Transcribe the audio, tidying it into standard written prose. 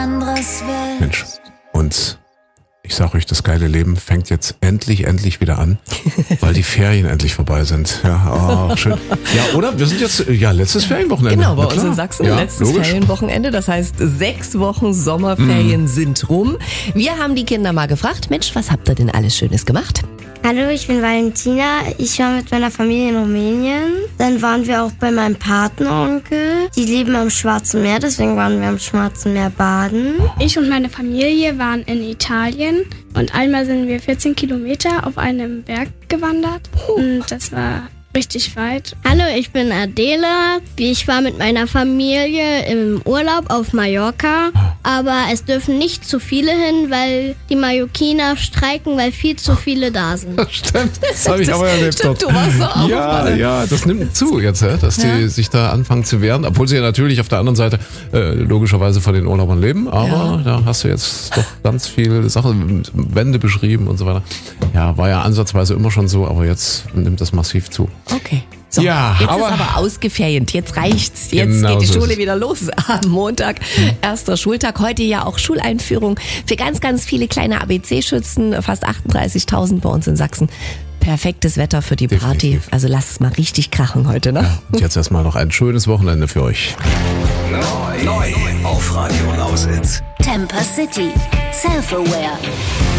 Mensch, und ich sag euch, das geile Leben fängt jetzt endlich wieder an, weil die Ferien endlich vorbei sind. Ja, schön. Ja, oder? Wir sind jetzt, letztes Ferienwochenende. Genau, bei uns in Sachsen, letztes Ferienwochenende. Das heißt, 6 Wochen Sommerferien sind rum. Wir haben die Kinder mal gefragt, Mensch, was habt ihr denn alles Schönes gemacht? Hallo, ich bin Valentina. Ich war mit meiner Familie in Rumänien. Dann waren wir auch bei meinem Patenonkel. Die leben am Schwarzen Meer, deswegen waren wir am Schwarzen Meer baden. Ich und meine Familie waren in Italien und einmal sind wir 14 Kilometer auf einem Berg gewandert und das war richtig weit. Hallo, ich bin Adela. Ich war mit meiner Familie im Urlaub auf Mallorca. Aber es dürfen nicht zu viele hin, weil die Mallorquiner streiken, weil viel zu viele da sind. Stimmt, das habe ich aber erlebt. Stimmt, du warst so auch ja, das nimmt zu jetzt, dass die sich da anfangen zu wehren. Obwohl sie ja natürlich auf der anderen Seite logischerweise von den Urlaubern leben. Aber da hast du jetzt doch ganz viele Sachen, Wände beschrieben und so weiter. Ja, war ja ansatzweise immer schon so, aber jetzt nimmt das massiv zu. Okay. So, ja, jetzt ist aber ausgeferiert, jetzt reicht's. Jetzt genau geht die so Schule wieder los am Montag, erster Schultag. Heute ja auch Schuleinführung für ganz viele kleine ABC-Schützen, fast 38.000 bei uns in Sachsen. Perfektes Wetter für die Party. Definitiv. Also lasst es mal richtig krachen heute, ne? Ja, und jetzt erstmal noch ein schönes Wochenende für euch. Neu auf Radio Lausitz. Temper City. Self-Aware.